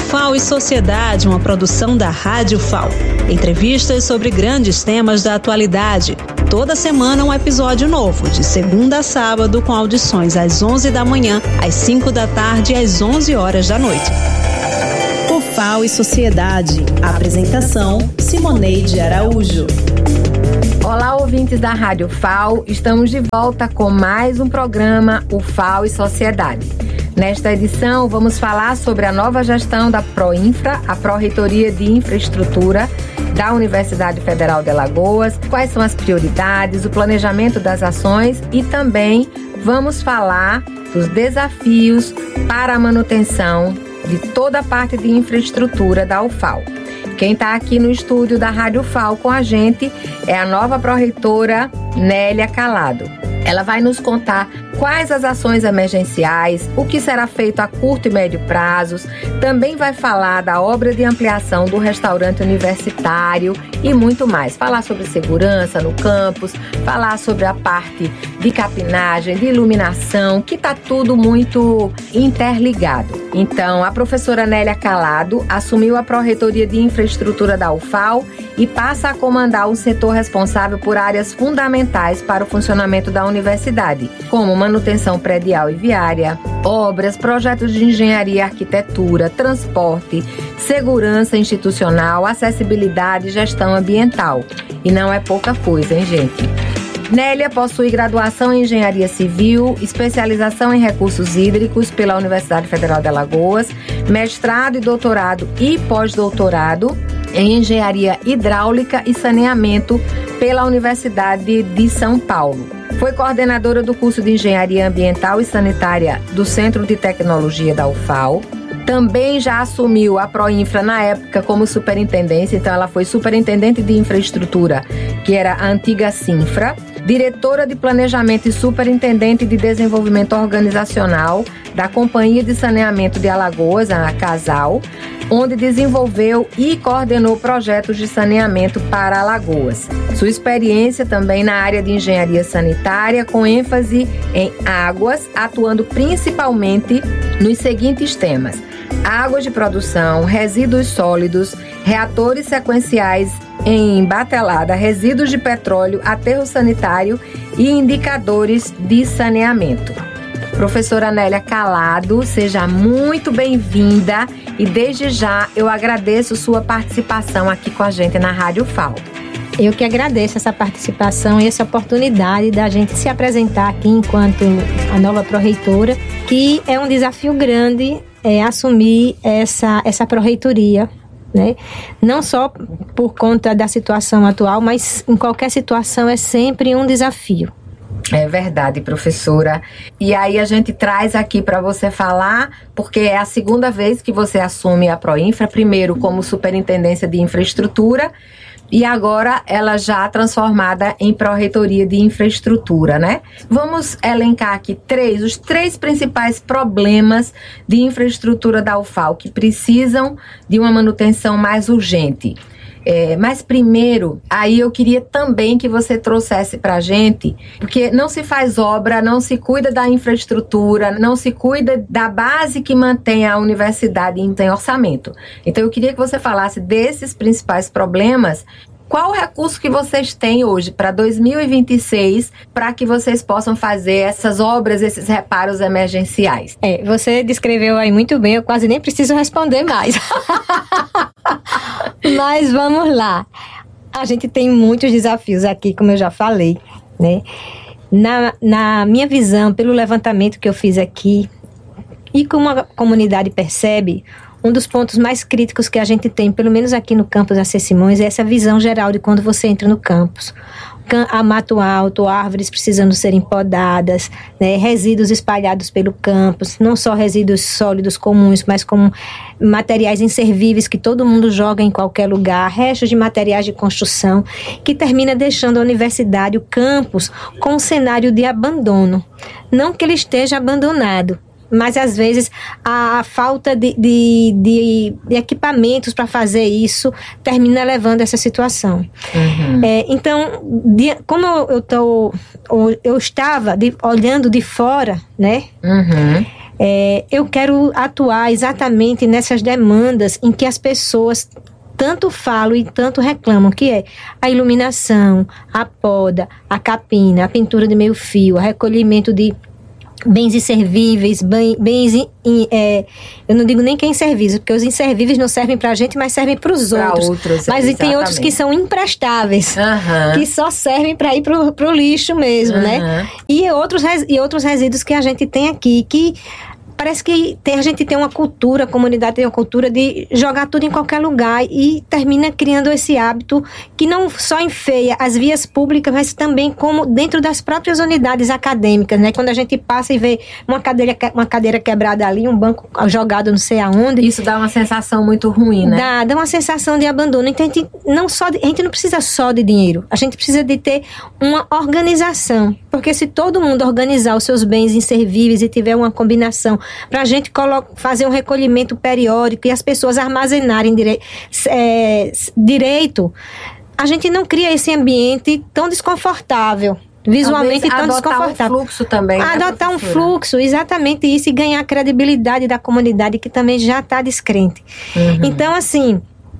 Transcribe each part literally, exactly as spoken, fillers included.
F A O e Sociedade, uma produção da Rádio F A O. Entrevistas sobre grandes temas da atualidade. Toda semana um episódio novo, de segunda a sábado, com audições às onze da manhã, às cinco da tarde e às onze horas da noite. O F A O e Sociedade. Apresentação: Simoneide Araújo. Olá, ouvintes da Rádio F A O. Estamos de volta com mais um programa, o F A O e Sociedade. Nesta edição, vamos falar sobre a nova gestão da Proinfra, a Pró-Reitoria de Infraestrutura da Universidade Federal de Alagoas, quais são as prioridades, o planejamento das ações e também vamos falar dos desafios para a manutenção de toda a parte de infraestrutura da U F A O. Quem está aqui no estúdio da Rádio F A O com a gente é a nova pró-reitora Nélia Calado. Ela vai nos contar quais as ações emergenciais, o que será feito a curto e médio prazos, também vai falar da obra de ampliação do restaurante universitário e muito mais. Falar sobre segurança no campus, falar sobre a parte de capinagem, de iluminação, que está tudo muito interligado. Então, a professora Nélia Calado assumiu a Pró-Reitoria de Infraestrutura da U F A O e passa a comandar o setor responsável por áreas fundamentais para o funcionamento da universidade, como manutenção predial e viária, obras, projetos de engenharia e arquitetura, transporte, segurança institucional, acessibilidade e gestão ambiental. E não é pouca coisa, hein, gente? Nélia possui graduação em Engenharia Civil, especialização em Recursos Hídricos pela Universidade Federal de Alagoas, mestrado e doutorado e pós-doutorado em Engenharia Hidráulica e Saneamento pela Universidade de São Paulo. Foi coordenadora do curso de Engenharia Ambiental e Sanitária do Centro de Tecnologia da U F A O. Também já assumiu a Proinfra na época como superintendência, então ela foi superintendente de infraestrutura, que era a antiga Sinfra, diretora de planejamento e superintendente de desenvolvimento organizacional da Companhia de Saneamento de Alagoas, a CASAL, onde desenvolveu e coordenou projetos de saneamento para Alagoas. Sua experiência também na área de engenharia sanitária, com ênfase em águas, atuando principalmente nos seguintes temas: águas de produção, resíduos sólidos, reatores sequenciais em batelada, resíduos de petróleo, aterro sanitário e indicadores de saneamento. Professora Nélia Calado, seja muito bem-vinda e desde já eu agradeço sua participação aqui com a gente na Rádio F A O. Eu que agradeço essa participação e essa oportunidade da gente se apresentar aqui enquanto a nova pró-reitora, que é um desafio grande é, assumir essa, essa pró-reitoria, né? Não só por conta da situação atual, mas em qualquer situação é sempre um desafio. É verdade, professora. E aí a gente traz aqui para você falar, porque é a segunda vez que você assume a Proinfra, primeiro como superintendência de infraestrutura e agora ela já transformada em Pró-Reitoria de Infraestrutura, né? Vamos elencar aqui três, os três principais problemas de infraestrutura da U F A O que precisam de uma manutenção mais urgente. É, mas primeiro, aí eu queria também que você trouxesse pra gente, porque não se faz obra, não se cuida da infraestrutura, não se cuida da base que mantém a universidade e tem orçamento. Então eu queria que você falasse desses principais problemas. Qual o recurso que vocês têm hoje para dois mil e vinte e seis para que vocês possam fazer essas obras, esses reparos emergenciais? É, você descreveu aí muito bem, eu quase nem preciso responder mais. Mas vamos lá. A gente tem muitos desafios aqui, como eu já falei, né? Na, na minha visão, pelo levantamento que eu fiz aqui, e como a comunidade percebe, um dos pontos mais críticos que a gente tem, pelo menos aqui no campus A C Simões, é essa visão geral de quando você entra no campus. A mato alto, árvores precisando serem podadas, né, resíduos espalhados pelo campus, não só resíduos sólidos comuns, mas como materiais inservíveis que todo mundo joga em qualquer lugar, restos de materiais de construção, que termina deixando a universidade, o campus, com um cenário de abandono. Não que ele esteja abandonado, mas às vezes a, a falta de, de, de, de equipamentos para fazer isso termina levando a essa situação. Uhum. É, então, de, como eu, tô, eu estava de, olhando de fora, né? Uhum. É, eu quero atuar exatamente nessas demandas em que as pessoas tanto falam e tanto reclamam, que é a iluminação, a poda, a capina, a pintura de meio fio, o recolhimento de bens inservíveis, bem, bens, in, in, é, eu não digo nem que é inservível, porque os inservíveis não servem pra gente, mas servem pros pra outros. outros. Mas é, tem outros que são imprestáveis, uhum. que só servem para ir pro, pro lixo mesmo, uhum. né? E outros, e outros resíduos que a gente tem aqui, que parece que tem, a gente tem uma cultura, a comunidade tem uma cultura de jogar tudo em qualquer lugar e termina criando esse hábito que não só enfeia as vias públicas, mas também como dentro das próprias unidades acadêmicas, né? Quando a gente passa e vê uma cadeira, uma cadeira quebrada ali, um banco jogado não sei aonde. Isso dá uma sensação muito ruim, né? Dá, dá uma sensação de abandono. Então a gente não, só de, a gente não precisa só de dinheiro, a gente precisa de ter uma organização. Porque se todo mundo organizar os seus bens inservíveis e tiver uma combinação para a gente fazer um recolhimento periódico e as pessoas armazenarem dire é, direito, a gente não cria esse ambiente tão desconfortável. Visualmente tão desconfortável. Adotar um fluxo também. Adotar um fluxo, exatamente isso, e ganhar a credibilidade da comunidade que também já está descrente. Uhum. Então, assim,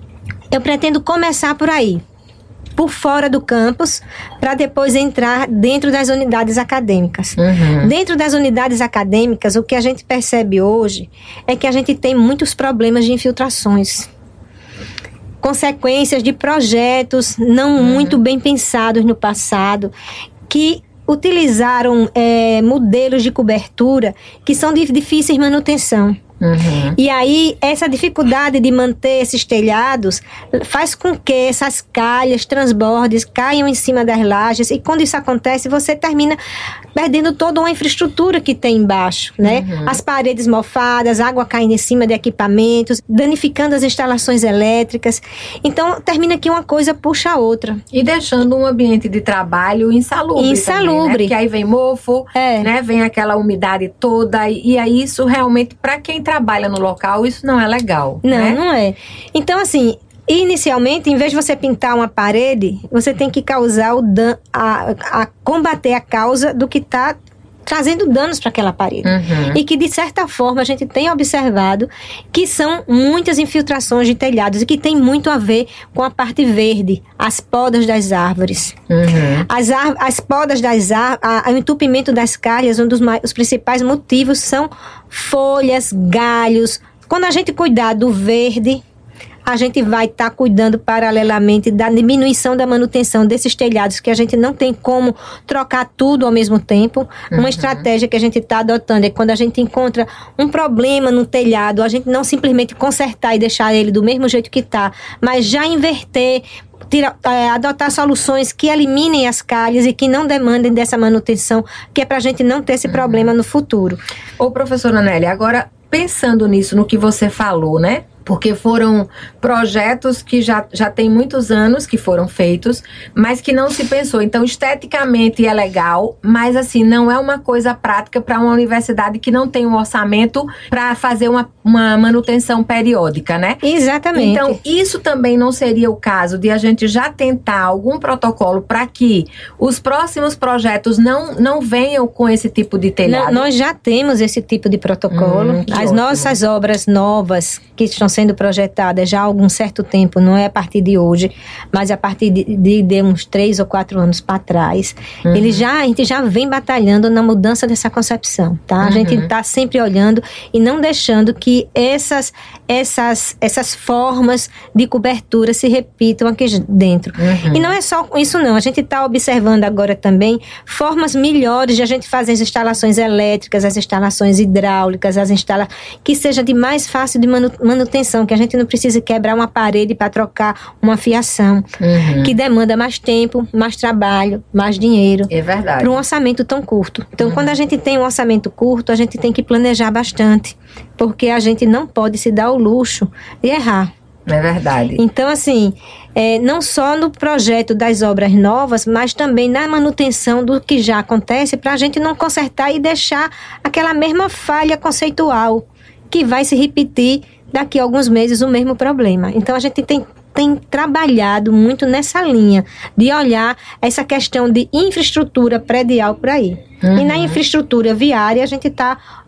eu pretendo começar por aí, por fora do campus, para depois entrar dentro das unidades acadêmicas. Uhum. Dentro das unidades acadêmicas, o que a gente percebe hoje é que a gente tem muitos problemas de infiltrações. Consequências de projetos não uhum. muito bem pensados no passado, que utilizaram é, modelos de cobertura que são de difíceis manutenção. Uhum. E aí, essa dificuldade de manter esses telhados faz com que essas calhas, transbordes, caiam em cima das lajes. E quando isso acontece, você termina perdendo toda uma infraestrutura que tem embaixo, né? Uhum. As paredes mofadas, água caindo em cima de equipamentos, danificando as instalações elétricas. Então, termina que uma coisa puxa a outra. E deixando um ambiente de trabalho insalubre. Insalubre. Também, né? Porque aí vem mofo, é. né? Vem aquela umidade toda. E, e aí, isso realmente, para quem trabalha no local, isso não é legal. Não, né? não é. Então, assim, inicialmente, em vez de você pintar uma parede, você tem que causar o dan a, a combater a causa do que está trazendo danos para aquela parede. Uhum. E que, de certa forma, a gente tem observado que são muitas infiltrações de telhados e que tem muito a ver com a parte verde, as podas das árvores. Uhum. As, as podas das árvores, o entupimento das calhas, um dos mais, os principais motivos são folhas, galhos. Quando a gente cuidar do verde, a gente vai estar tá cuidando paralelamente da diminuição da manutenção desses telhados, que a gente não tem como trocar tudo ao mesmo tempo. Uhum. Uma estratégia que a gente está adotando é quando a gente encontra um problema no telhado, a gente não simplesmente consertar e deixar ele do mesmo jeito que está, mas já inverter, tira, é, adotar soluções que eliminem as calhas e que não demandem dessa manutenção, que é para a gente não ter esse uhum. problema no futuro. Ô, professora Nélia, agora pensando nisso, no que você falou, né? Porque foram projetos que já, já tem muitos anos que foram feitos, mas que não se pensou. Então, esteticamente é legal, mas assim, não é uma coisa prática para uma universidade que não tem um orçamento para fazer uma, uma manutenção periódica, né? Exatamente. Então, isso também não seria o caso de a gente já tentar algum protocolo para que os próximos projetos não, não venham com esse tipo de telhado? Não, nós já temos esse tipo de protocolo. Hum, As ótimo. nossas obras novas que estão sendo projetadas já há algum certo tempo, não é a partir de hoje, mas a partir de, de, de uns três ou quatro anos para trás, uhum. ele já, a gente já vem batalhando na mudança dessa concepção, tá? Uhum. A gente está sempre olhando e não deixando que essas, essas, essas formas de cobertura se repitam aqui dentro. Uhum. E não é só isso não, a gente está observando agora também formas melhores de a gente fazer as instalações elétricas, as instalações hidráulicas, as instala que seja de mais fácil de manu manutenção, que a gente não precisa quebrar uma parede para trocar uma fiação, uhum. que demanda mais tempo, mais trabalho, mais dinheiro. É verdade. Para um orçamento tão curto. Então, uhum. quando a gente tem um orçamento curto, a gente tem que planejar bastante, porque a gente não pode se dar o luxo de errar. É verdade. Então, assim, é, não só no projeto das obras novas, mas também na manutenção do que já acontece, para a gente não consertar e deixar aquela mesma falha conceitual que vai se repetir daqui a alguns meses o mesmo problema. Então, a gente tem, tem trabalhado muito nessa linha de olhar essa questão de infraestrutura predial por aí. Uhum. E na infraestrutura viária, a gente está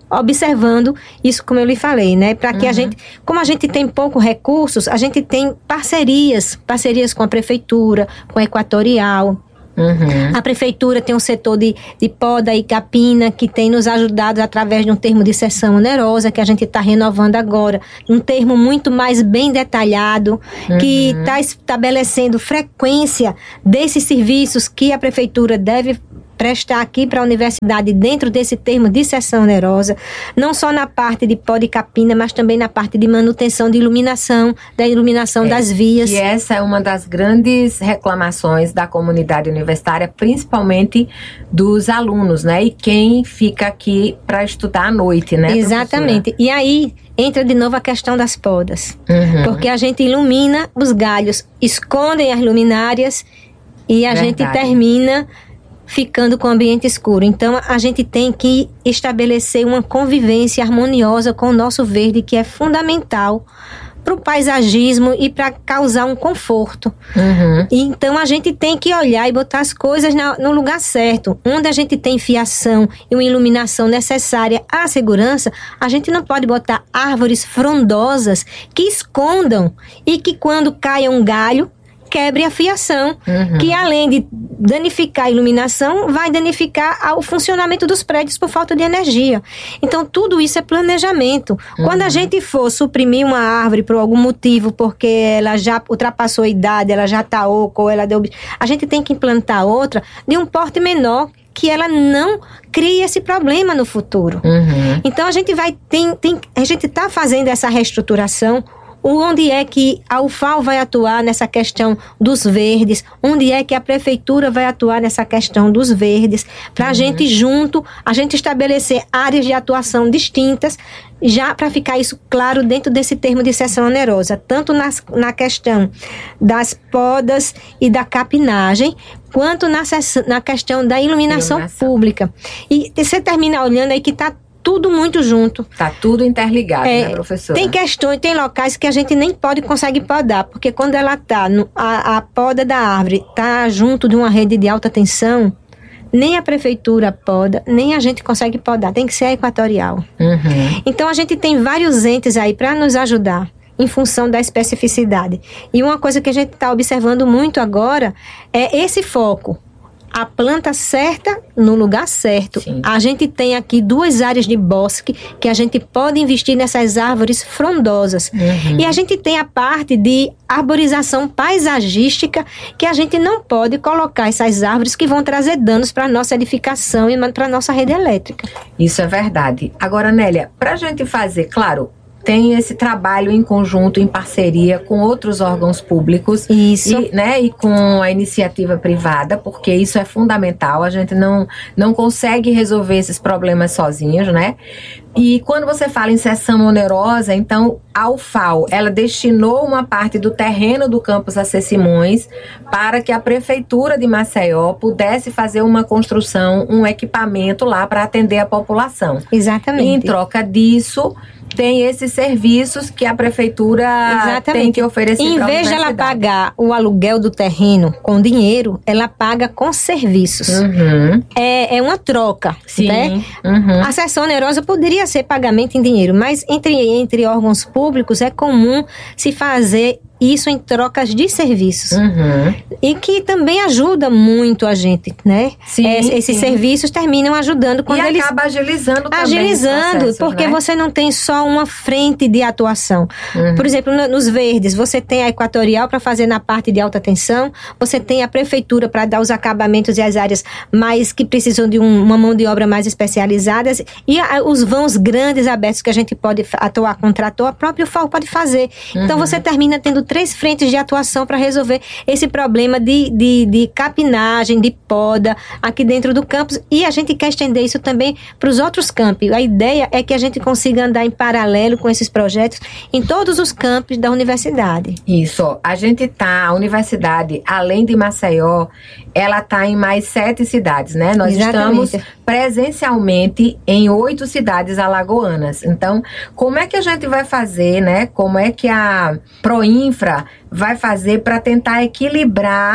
observando isso, como eu lhe falei, né? Para que Uhum. a gente, como a gente tem poucos recursos, a gente tem parcerias, parcerias com a prefeitura, com a Equatorial. Uhum. A prefeitura tem um setor de, de poda e capina que tem nos ajudado através de um termo de cessão onerosa que a gente está renovando agora. Um termo muito mais bem detalhado, Uhum. que está estabelecendo frequência desses serviços que a prefeitura deve prestar aqui para a universidade dentro desse termo de cessão onerosa, não só na parte de poda e capina, mas também na parte de manutenção de iluminação, da iluminação É, das vias. E essa é uma das grandes reclamações da comunidade universitária, principalmente dos alunos, né? E quem fica aqui para estudar à noite, né? Exatamente. E aí entra de novo a questão das podas. Uhum. Porque a gente ilumina os galhos, escondem as luminárias e a Verdade. gente termina ficando com o ambiente escuro. Então, a gente tem que estabelecer uma convivência harmoniosa com o nosso verde, que é fundamental para o paisagismo e para causar um conforto. Uhum. E então, a gente tem que olhar e botar as coisas na, no lugar certo. Onde a gente tem fiação e uma iluminação necessária à segurança, a gente não pode botar árvores frondosas que escondam e que, quando caia um galho, quebre a fiação, Uhum. que além de danificar a iluminação, vai danificar o funcionamento dos prédios por falta de energia. Então, tudo isso é planejamento. Uhum. Quando a gente for suprimir uma árvore por algum motivo, porque ela já ultrapassou a idade, ela já está oca, ou ela deu... A gente tem que implantar outra de um porte menor, que ela não crie esse problema no futuro. Uhum. Então, a gente vai... Tem, tem, a gente está fazendo essa reestruturação. Onde é que a U F A L vai atuar nessa questão dos verdes? Onde é que a prefeitura vai atuar nessa questão dos verdes? Para a Uhum. gente junto, a gente estabelecer áreas de atuação distintas, já para ficar isso claro dentro desse termo de cessão onerosa, tanto nas, na questão das podas e da capinagem, quanto na, na questão da iluminação, Iluminação. pública. E você termina olhando aí que está tudo muito junto. Tá tudo interligado, É, né, professora? Tem questões, tem locais que a gente nem pode conseguir podar, porque quando ela tá, no, a, a poda da árvore tá junto de uma rede de alta tensão, nem a prefeitura poda, nem a gente consegue podar, tem que ser a Equatorial. Uhum. Então a gente tem vários entes aí para nos ajudar em função da especificidade. E uma coisa que a gente está observando muito agora é esse foco. A planta certa no lugar certo. Sim. A gente tem aqui duas áreas de bosque que a gente pode investir nessas árvores frondosas. Uhum. E a gente tem a parte de arborização paisagística, que a gente não pode colocar essas árvores que vão trazer danos para a nossa edificação e para a nossa rede elétrica. Isso é verdade. Agora, Nélia, para a gente fazer, claro, tem esse trabalho em conjunto, em parceria com outros órgãos públicos. Isso. E, né, e com a iniciativa privada, porque isso é fundamental. A gente não, não consegue resolver esses problemas sozinhos, né? E quando você fala em cessão onerosa, então a U F A L, ela destinou uma parte do terreno do campus A C Simões para que a prefeitura de Maceió pudesse fazer uma construção, um equipamento lá para atender a população. Exatamente. E em troca disso, tem esses serviços que a prefeitura Exatamente. tem que oferecer Em para a vez de ela universidade. pagar o aluguel do terreno com dinheiro, ela paga com serviços. Uhum. É, é uma troca, Sim. né? Uhum. A cessão onerosa poderia ser pagamento em dinheiro, mas entre, entre órgãos públicos é comum se fazer isso em trocas de serviços. Uhum. E que também ajuda muito a gente, né? Sim, É, esses sim. serviços terminam ajudando quando E eles... acaba agilizando também Agilizando, os processos, porque né? você não tem só uma frente de atuação. Uhum. Por exemplo, no- nos verdes, você tem a Equatorial para fazer na parte de alta tensão, você tem a prefeitura para dar os acabamentos e as áreas mais que precisam de um- uma mão de obra mais especializadas, e a- os vãos grandes abertos que a gente pode fa- atuar, contratou, a própria U F A L pode fazer. Então Uhum. você termina tendo três frentes de atuação para resolver esse problema de, de, de capinagem, de poda aqui dentro do campus, e a gente quer estender isso também para os outros campos. A ideia é que a gente consiga andar em paralelo com esses projetos em todos os campos da universidade. Isso, ó, a gente tá, a universidade, além de Maceió, ela tá em mais sete cidades, né? Nós Exatamente. estamos presencialmente em oito cidades alagoanas. Então, como é que a gente vai fazer, né? Como é que a Proinfra vai fazer para tentar equilibrar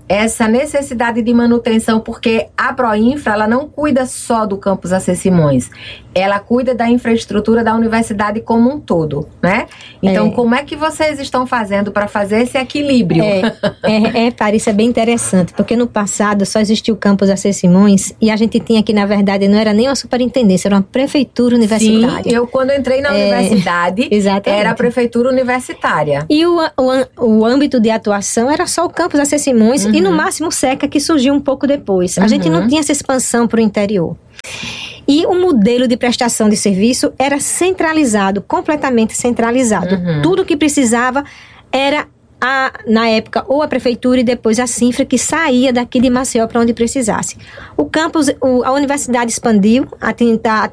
essa necessidade de manutenção, porque a Proinfra, ela não cuida só do campus A C Simões, ela cuida da infraestrutura da universidade como um todo, né? Então, é. como é que vocês estão fazendo para fazer esse equilíbrio? É, é, é, Paris, é bem interessante, porque no passado só existia o campus A C Simões e a gente tinha aqui, na verdade, não era nem uma superintendência, era uma prefeitura universitária. Sim, eu quando entrei na é, universidade, era a prefeitura universitária. E o, o, o âmbito de atuação era só o campus A C Simões uhum. e no máximo o SECA, que surgiu um pouco depois. A uhum. gente não tinha essa expansão para o interior. E o modelo de prestação de serviço era centralizado, completamente centralizado. Uhum. Tudo que precisava era, a, na época, ou a prefeitura e depois a Cinfra, que saía daqui de Maceió para onde precisasse. O campus, o, a universidade expandiu, a tentar